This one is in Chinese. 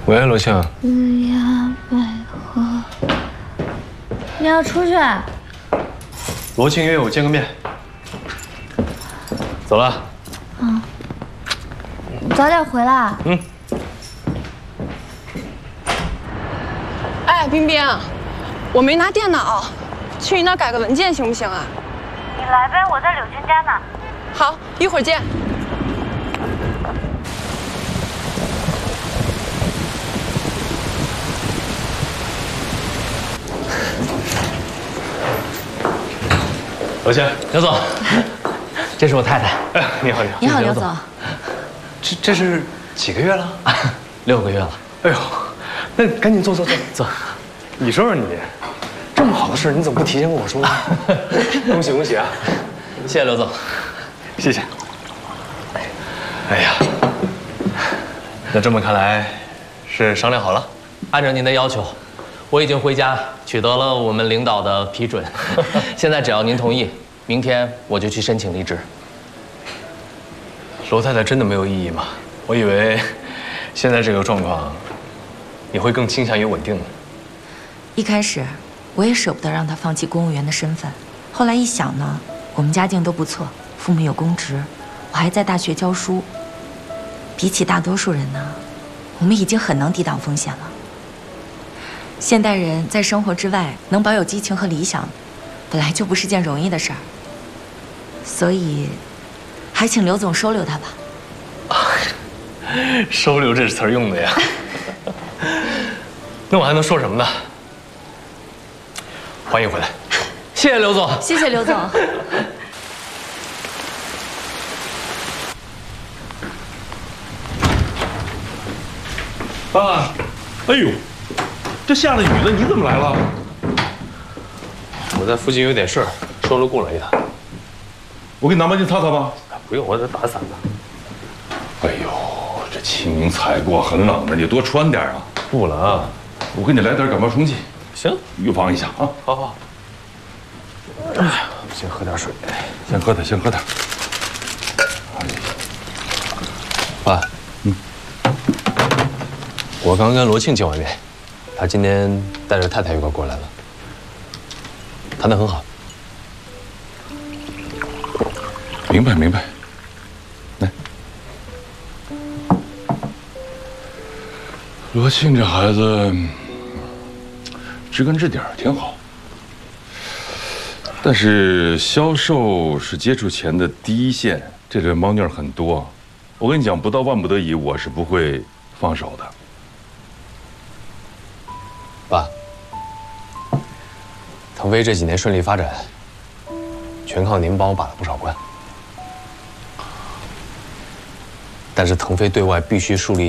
喂，罗庆。 日压百合，你要出去？ 罗庆约我见个面。走了。 嗯。早点回来。 嗯。 哎，冰冰，我没拿电脑，去你那改个文件行不行啊？ 你来呗，我在柳青家呢。 好，一会儿见。 罗庆， 刘总，这是我太太。 哎，你好，你好。 你好，刘总。 这是几个月了 ？6个月了。 哎呦，那赶紧坐。你说说你，这么好的事，你怎么不提前跟我说呢？恭喜恭喜啊！ 谢谢刘总， 谢谢。哎呀，那这么看来，是商量好了？ 按照您的要求，我已经回家取得了我们领导的批准。现在只要您同意，明天我就去申请离职。 罗太太真的没有异议吗？我以为现在这个状况，你会更倾向于稳定。 一开始我也舍不得让她放弃公务员的身份，后来一想呢，我们家境都不错，父母有公职，我还在大学教书。比起大多数人呢，我们已经很能抵挡风险了。现代人在生活之外能保有激情和理想，本来就不是件容易的事儿。所以，还请刘总收留她吧。 收留这词儿用的呀。那我还能说什么呢？欢迎回来。 谢谢刘总， 谢谢刘总。 爸，哎呦，这下了雨了，你怎么来了？ 我在附近有点事儿，说了过来一趟。 我给你拿毛巾擦擦吧。 不用，我这打伞呢。 哎呦，这清明采过，很冷的，你多穿点啊。 不冷， 我给你来点感冒冲剂， 行， 预防一下啊。 好。哎呀，先喝点水。 先喝点。 爸，我刚跟罗庆见完面，他今天带着太太一块过来了，谈得很好。 明白。来，罗庆这孩子知根知底儿，挺好。但是销售是接触钱的第一线，这里猫腻儿很多。我跟你讲，不到万不得已，我是不会放手的。 爸，腾飞这几年顺利发展，全靠您帮我把了不少关。但是腾飞对外必须树立